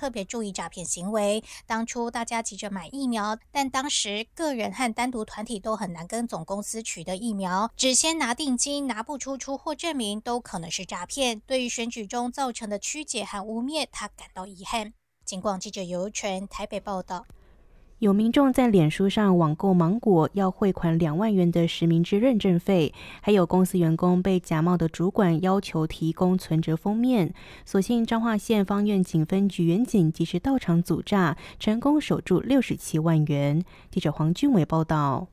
特别注意诈骗行为。当初大家急着买疫苗，但当时个人和单独团体都很难跟总公司取得疫苗，只先拿定金，拿不出出货证明，都可能是诈骗。对于选举中造成的曲解和污蔑，他感到遗憾。警广记者尤纯台北报道。 有民众在脸书上网购芒果，要汇款2万元的实名制认证费，还有公司员工被假冒的主管要求提供存折封面。所幸彰化县方院警分局员警及时到场阻诈，成功守住67万元。记者黄俊伟报道。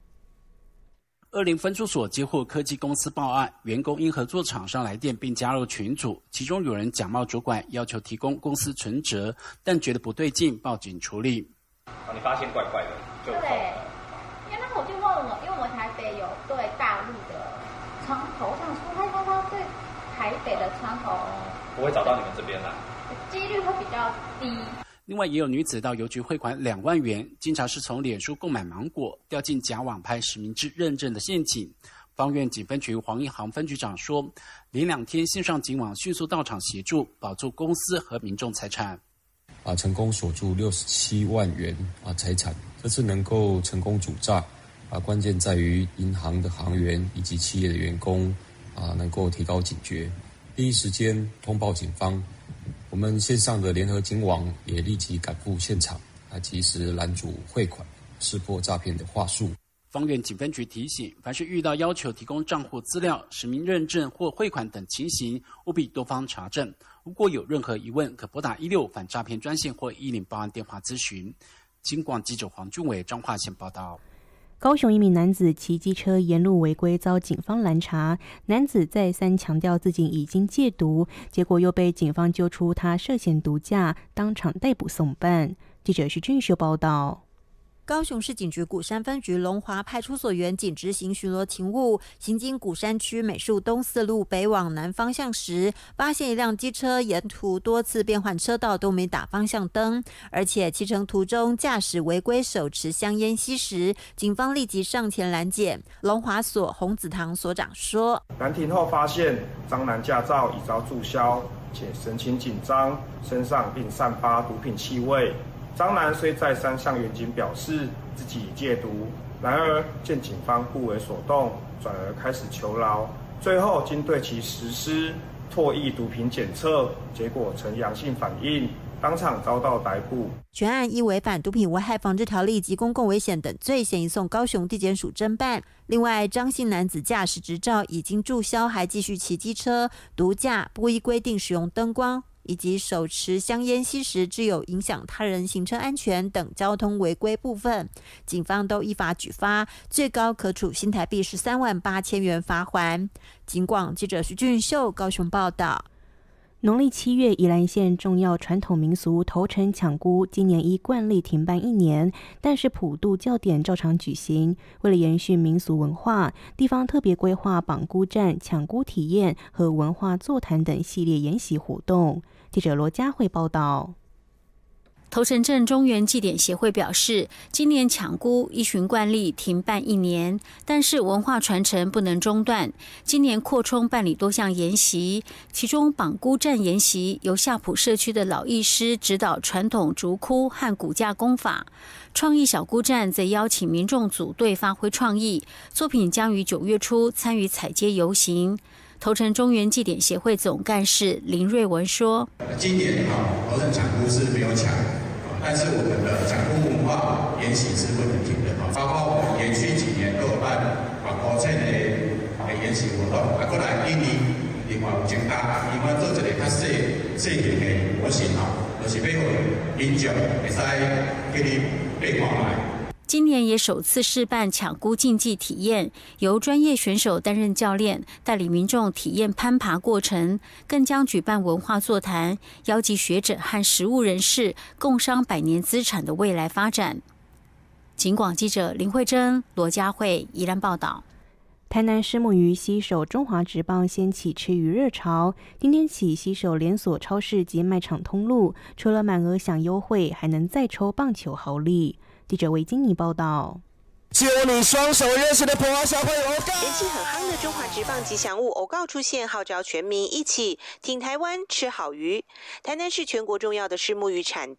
20分驻所接获科技公司报案，员工因合作厂商来电并加入群组，其中有人假冒主管要求提供公司存折，但觉得不对劲，报警处理。 你发现怪怪的，就对，因为那时候我就问我，因为我台北有对大陆的窗口，我想说他对台北的窗口不会找到你们这边来， 几率会比较低。 另外，也有女子到邮局汇款2万元，经查是从脸书购买芒果，掉进假网拍实名制认证的陷阱。方院警分局黄一航分局长说，连2天线上警网迅速到场协助，保住公司和民众财产。 成功锁住67万元财产，这次能够成功阻诈关键在于银行的行员以及企业的员工能够提高警觉，第一时间通报警方。我们线上的联合警网也立即赶赴现场及时拦阻汇款，识破诈骗的话术。 方院警分局提醒，凡是遇到要求提供账户资料、实名认证或汇款等情形，务必多方查证。如果有任何疑问，可拨打16反诈骗专线或10报案电话咨询。警广记者黄俊伟彰化县报道。 高雄一名男子骑机车沿路违规遭警方拦查，男子再三强调自己已经戒毒，结果又被警方揪出他涉嫌毒驾，当场逮捕送办。记者徐俊秀报道。 高雄市警局鼓山分局龙华派出所员警执行巡逻勤务，行经鼓山区美术东4路北往南方向时，发现一辆机车沿途多次变换车道都没打方向灯，而且骑乘途中驾驶违规手持香烟吸食，警方立即上前拦截。龙华所洪子堂所长说， 拦停后发现张男驾照已遭注销，且神情紧张，身上并散发毒品气味。张男虽再三向员警表示自己已戒毒，然而见警方不为所动，转而开始求饶。最后经对其实施唾液毒品检测，结果呈阳性反应，当场遭到逮捕。 全案依违反毒品危害防治条例及公共危险等罪，嫌疑送高雄地检署侦办。另外，张姓男子驾驶执照已经注销，还继续骑机车，毒驾、不依规定使用灯光以及手持香烟吸食致有影响他人行车安全等交通违规部分，警方都依法举发，最高可处新台币13万8千元罚锾。警广记者徐俊秀高雄报道。 农历7月，宜兰县重要传统民俗头城抢孤今年依惯例停办1年，但是普渡教典照常举行。为了延续民俗文化，地方特别规划绑孤站、抢孤体验和文化座谈等系列研习活动。记者罗佳慧报道。 头城镇中原祭典协会表示，今年抢孤依循惯例停办1年，但是文化传承不能中断。今年扩充办理多项研习，其中绑孤站研习由夏埔社区的老艺师指导传统竹窟和骨架功法，创意小孤站则邀请民众组队发挥创意，作品将于9月初参与踩街游行。头城中原祭典协会总干事林瑞文说：“ 今年头城抢孤是没有抢，但是我们的抢孤文化研习是不能停的，包括我们连续几年都有办国庆的研习活动，过来今年另外有增加，因为做一个较细型的模型就是要让民众会使给你变看卖。” 今年也首次试办抢孤竞技体验，由专业选手担任教练，带领民众体验攀爬过程，更将举办文化座谈，邀集学者和实务人士共商100年资产的未来发展。警广记者林慧珍、罗佳慧宜兰报道。 台南虱目鱼携手中华职棒掀起吃鱼热潮，今天起携手连锁超市及卖场通路，除了满额享优惠，还能再抽棒球好礼。记者韦金妮报道。 就你双手认识的澎湖小朋友，人气很夯的中华职棒吉祥物偶告出现，号召全民一起挺台湾吃好鱼。台南是全国重要的虱目鱼产